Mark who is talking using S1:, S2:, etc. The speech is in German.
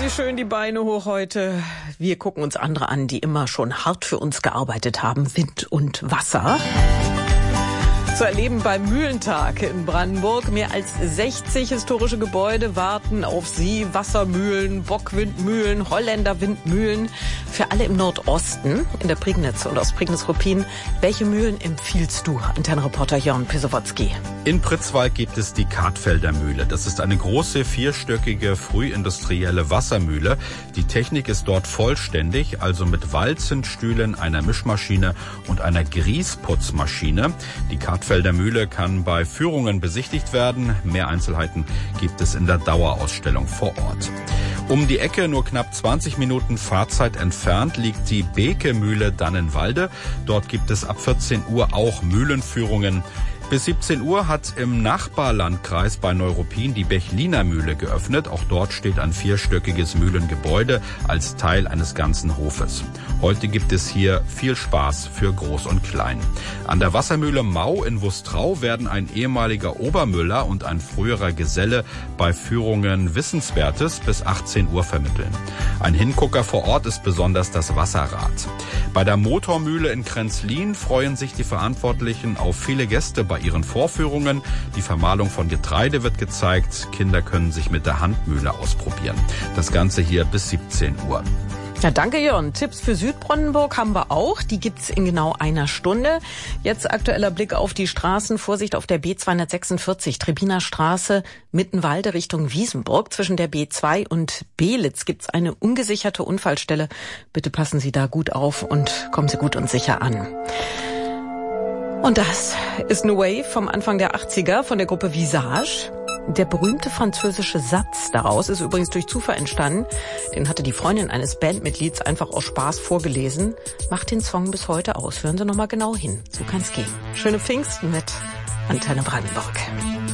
S1: schön die Beine hoch heute. Wir gucken uns andere an, die immer schon hart für uns gearbeitet haben. Wind und Wasser. Zu erleben beim Mühlentag in Brandenburg. Mehr als 60 historische Gebäude warten auf Sie. Wassermühlen, Bockwindmühlen, Holländerwindmühlen. Für alle im Nordosten, in der Prignitz und aus Prignitz-Ruppin. Welche Mühlen empfiehlst du, Antennenreporter Jörn Pisowotzki?
S2: In Pritzwalk gibt es die Kartfelder Mühle. Das ist eine große, vierstöckige, frühindustrielle Wassermühle. Die Technik ist dort vollständig, also mit Walzenstühlen, einer Mischmaschine und einer Grießputzmaschine. Die Kartfelder Mühle kann bei Führungen besichtigt werden. Mehr Einzelheiten gibt es in der Dauerausstellung vor Ort. Um die Ecke, nur knapp 20 Minuten Fahrzeit entfernt, liegt die Beke-Mühle Dannenwalde. Dort gibt es ab 14 Uhr auch Mühlenführungen. Bis 17 Uhr hat im Nachbarlandkreis bei Neuruppin die Bechliner Mühle geöffnet. Auch dort steht ein vierstöckiges Mühlengebäude als Teil eines ganzen Hofes. Heute gibt es hier viel Spaß für Groß und Klein. An der Wassermühle Mau in Wustrau werden ein ehemaliger Obermüller und ein früherer Geselle bei Führungen Wissenswertes bis 18 Uhr vermitteln. Ein Hingucker vor Ort ist besonders das Wasserrad. Bei der Motormühle in Kränzlin freuen sich die Verantwortlichen auf viele Gäste bei ihren Vorführungen. Die Vermahlung von Getreide wird gezeigt. Kinder können sich mit der Handmühle ausprobieren. Das Ganze hier bis 17 Uhr.
S1: Ja, danke Jörn. Tipps für Südbrandenburg haben wir auch. Die gibt's in genau einer Stunde. Jetzt aktueller Blick auf die Straßen. Vorsicht auf der B246, Trebiner Straße, Mittenwalde Richtung Wiesenburg. Zwischen der B2 und Belitz gibt's eine ungesicherte Unfallstelle. Bitte passen Sie da gut auf und kommen Sie gut und sicher an. Und das ist New Wave vom Anfang der 80er von der Gruppe Visage. Der berühmte französische Satz daraus ist übrigens durch Zufall entstanden. Den hatte die Freundin eines Bandmitglieds einfach aus Spaß vorgelesen. Macht den Song bis heute aus. Hören Sie noch mal genau hin. So kann's gehen. Schöne Pfingsten mit Antenne Brandenburg.